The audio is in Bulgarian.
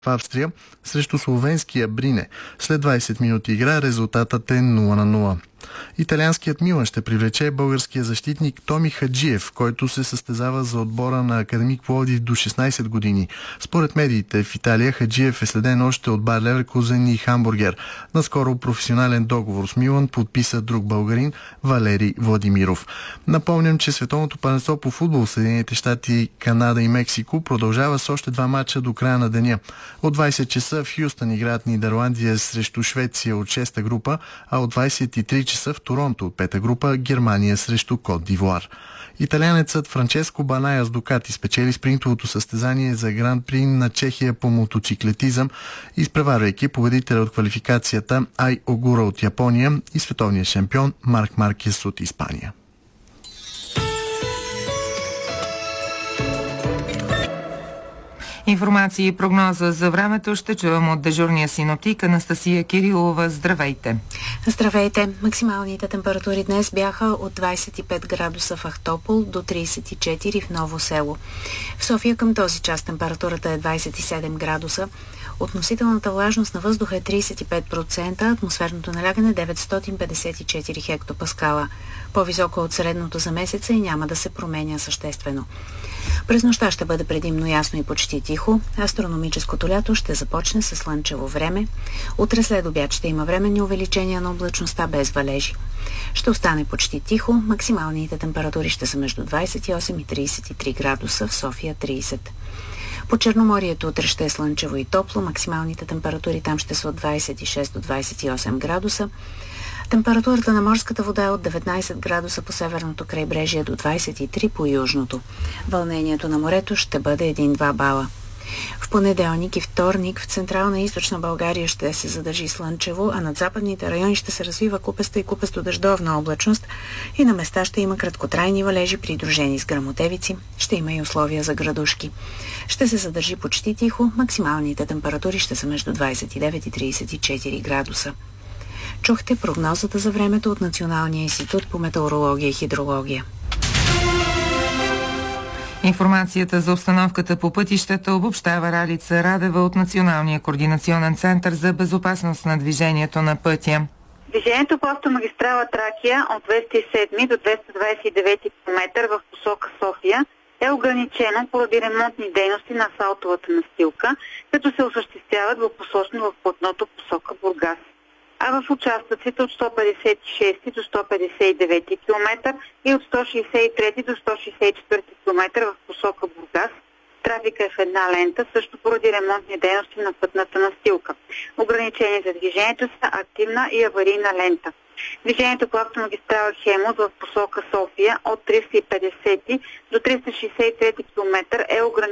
в Австрия срещу словенския Брине. След 20 минути игра резултатът е 0-0. Италианският Милан ще привлече българския защитник Томи Хаджиев, който се състезава за отбора на Академик Пловдив до 16 години. Според медиите в Италия Хаджиев е следен още от Байер Леверкузен и Хамбургер. Наскоро професионален договор с Милан подписа друг българин Валери Владимиров. Напомням, че световното първенство по футбол в Съединените щати, Канада и Мексико продължава с още 2 мача до края на деня. От 20 часа в Хюстън играят Нидерландия срещу Швеция от 6-та група, а от 23 часа в Торонто от 5-та група Германия срещу Кот д'Ивуар. Италианецът Франческо Баная с Дукати спечели спринтовото състезание за Гран-при на Чехия по мотоциклетизъм, изпреварвайки победителя от квалификацията Ай Огура от Япония и световния шампион Марк Маркес от Испания. Информация и прогноза за времето ще чувам от дежурния синоптик Анастасия Кирилова. Здравейте! Здравейте! Максималните температури днес бяха от 25 градуса в Ахтопол до 34 в Ново село. В София към този час температурата е 27 градуса. Относителната влажност на въздуха е 35%, атмосферното налягане 954 хектопаскала. По-високо от средното за месеца и няма да се променя съществено. През нощта ще бъде предимно ясно и почти тихо. Астрономическото лято ще започне с слънчево време. Утре след обяд ще има временни увеличения на облачността без валежи. Ще остане почти тихо. Максималните температури ще са между 28 и 33 градуса, в София 30. По Черноморието утре ще е слънчево и топло. Максималните температури там ще са от 26 до 28 градуса. Температурата на морската вода е от 19 градуса по северното крайбрежие до 23 по южното. Вълнението на морето ще бъде 1-2 бала. В понеделник и вторник в централна и източна България ще се задържи слънчево, а над западните райони ще се развива купеста и купесто-дъждовна облачност и на места ще има краткотрайни валежи, придружени с гръмотевици. Ще има и условия за градушки. Ще се задържи почти тихо, максималните температури ще са между 29 и 34 градуса. Чухте прогнозата за времето от Националния институт по метеорология и хидрология. Информацията за обстановката по пътищата обобщава Ралица Радева от Националния координационен център за безопасност на движението на пътя. Движението по автомагистрала Тракия от 207 до 229 км в посока София е ограничено поради ремонтни дейности на асфалтовата настилка, като се осъществяват двупосочно в платното посока Бургас. А в участъците от 156 до 159 км и от 163 до 164 км в посока Бургас трафика е в една лента, също поради ремонтни дейности на пътната настилка. Ограничени за движението са активна и аварийна лента. Движението по автомагистрала Хемус в посока София от 350 до 363 км е ограничено